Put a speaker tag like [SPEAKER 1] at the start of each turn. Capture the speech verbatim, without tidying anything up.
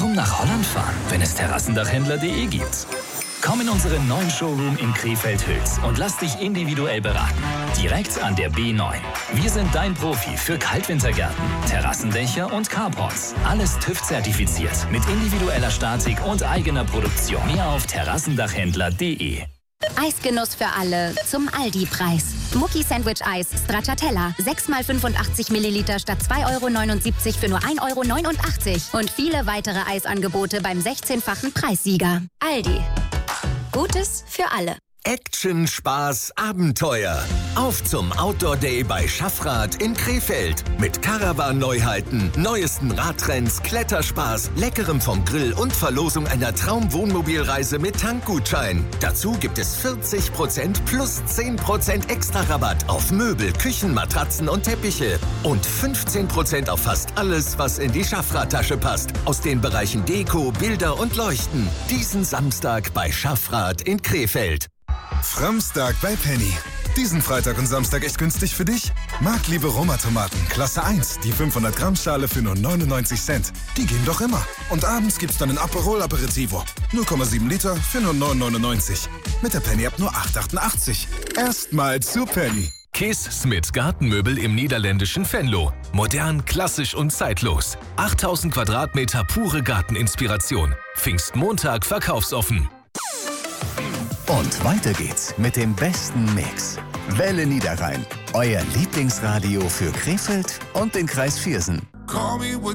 [SPEAKER 1] Warum nach Holland fahren, wenn es terrassendachhändler punkt de gibt? Komm in unseren neuen Showroom in Krefeld-Hüls und lass dich individuell beraten. Direkt an der B neun. Wir sind dein Profi für Kaltwintergärten, Terrassendächer und Carports. Alles TÜV-zertifiziert mit individueller Statik und eigener Produktion. Mehr auf terrassendachhändler punkt de.
[SPEAKER 2] Eisgenuss für alle zum Aldi-Preis. Mucki Sandwich Eis Stracciatella. sechs mal fünfundachtzig Milliliter statt zwei Euro neunundsiebzig für nur ein Euro neunundachtzig. Und viele weitere Eisangebote beim sechzehnfachen Preissieger. Aldi. Gutes für alle.
[SPEAKER 3] Action, Spaß, Abenteuer. Auf zum Outdoor Day bei Schaffrad in Krefeld. Mit Caravan-Neuheiten, neuesten Radtrends, Kletterspaß, Leckerem vom Grill und Verlosung einer Traum-Wohnmobilreise mit Tankgutschein. Dazu gibt es vierzig Prozent plus zehn Prozent extra Rabatt auf Möbel, Küchen, Matratzen und Teppiche. Und fünfzehn Prozent auf fast alles, was in die Schaffradtasche passt. Aus den Bereichen Deko, Bilder und Leuchten. Diesen Samstag bei Schaffrad in Krefeld.
[SPEAKER 4] Framstag bei Penny. Diesen Freitag und Samstag echt günstig für dich? Markliebe Roma-Tomaten, Klasse eins, die fünfhundert Gramm Schale für nur neunundneunzig Cent. Die gehen doch immer. Und abends gibt's dann ein Aperol Aperitivo. null Komma sieben Liter für nur neun neunundneunzig. Mit der Penny-App nur acht achtundachtzig. Erstmal zu Penny.
[SPEAKER 5] Kees Smith Gartenmöbel im niederländischen Venlo. Modern, klassisch und zeitlos. achttausend Quadratmeter pure Garteninspiration. Pfingstmontag verkaufsoffen.
[SPEAKER 6] Und weiter geht's mit dem besten Mix. Welle Niederrhein, euer Lieblingsradio für Krefeld und den Kreis Viersen.